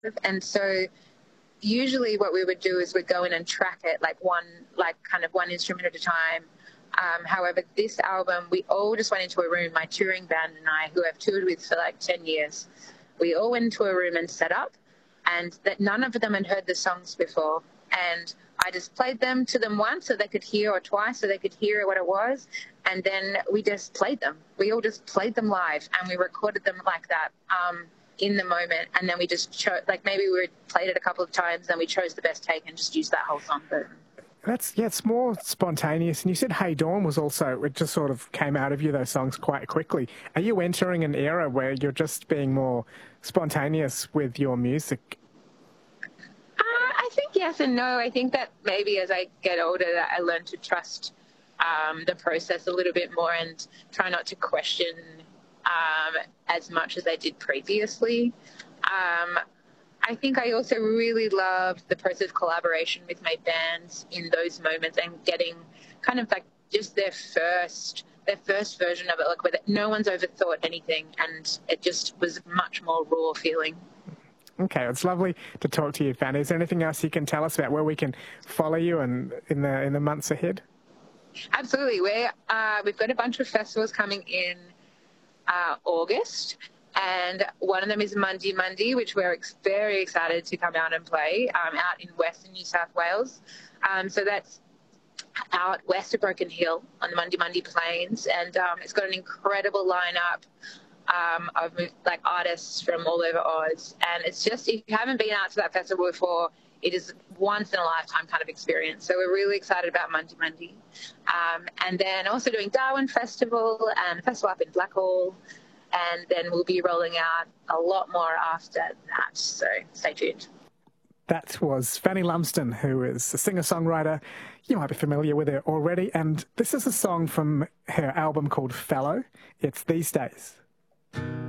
And so usually what we would do is we'd go in and track it kind of one instrument at a time. However, this album, we all just went into a room, my touring band and I, who I've toured with for like 10 years. We all went into a room and set up, and that none of them had heard the songs before. And I just played them to them once so they could hear, or twice so they could hear what it was. And then we just played them. We all just played them live, and we recorded them like that in the moment. And then we just chose, like maybe we played it a couple of times, and we chose the best take and just used that whole song. But it's more spontaneous. And you said Hey Dawn was also, it just sort of came out of you, those songs, quite quickly. Are you entering an era where you're just being more spontaneous with your music? I think yes and no. I think that maybe as I get older, that I learn to trust the process a little bit more and try not to question as much as I did previously. I think I also really loved the process of collaboration with my bands in those moments and getting kind of like just their first version of it, like where no one's overthought anything, and it just was much more raw feeling. Okay, it's lovely to talk to you, Fanny. Is there anything else you can tell us about where we can follow you and in the months ahead? Absolutely. We've got a bunch of festivals coming in August, and one of them is Mundi Mundi, which we're very excited to come out and play out in Western New South Wales. So that's out west of Broken Hill on the Mundi Mundi Plains, and it's got an incredible lineup of like artists from all over Oz. And it's just, if you haven't been out to that festival before, it is once in a lifetime kind of experience. So we're really excited about Mundi Mundi. And then also doing Darwin Festival and a festival up in Blackhall. And then we'll be rolling out a lot more after that. So stay tuned. That was Fanny Lumsden, who is a singer-songwriter. You might be familiar with her already. And this is a song from her album called Fellow. It's These Days.